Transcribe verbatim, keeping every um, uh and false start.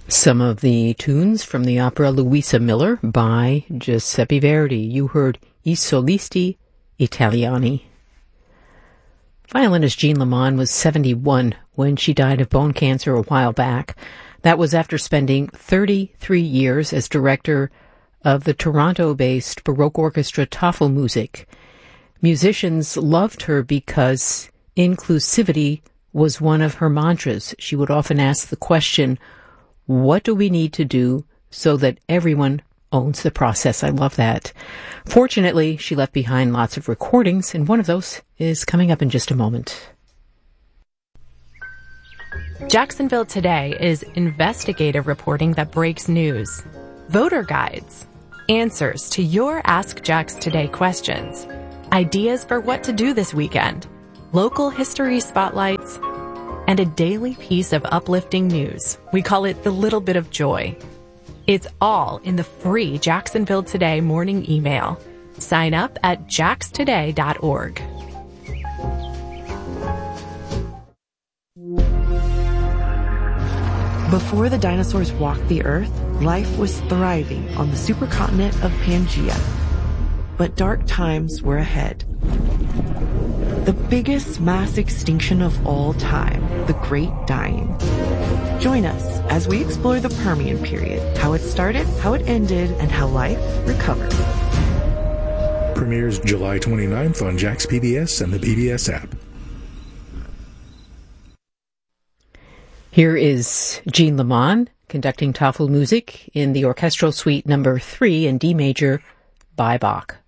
Some of the tunes from the opera Luisa Miller by Giuseppe Verdi. You heard I Solisti Italiani. Violinist Jean Lamond was seventy-one when she died of bone cancer a while back. That was after spending thirty-three years as director of the Toronto-based Baroque orchestra Tafelmusik. Musicians loved her because inclusivity was one of her mantras. She would often ask the question, what do we need to do so that everyone owns the process? I love that. Fortunately, she left behind lots of recordings, and one of those is coming up in just a moment. Jacksonville Today is investigative reporting that breaks news, voter guides, answers to your Ask Jax Today questions, ideas for what to do this weekend, local history spotlights, and a daily piece of uplifting news. We call it the little bit of joy. It's all in the free Jacksonville Today morning email. Sign up at jax today dot org. Before the dinosaurs walked the earth, life was thriving on the supercontinent of Pangaea. But dark times were ahead. The biggest mass extinction of all time, the Great Dying. Join us as we explore the Permian period, how it started, how it ended, and how life recovered. Premieres July twenty-ninth on Jax P B S and the P B S app. Here is Jean Lamond conducting Tafelmusik in the orchestral suite number three in D major by Bach.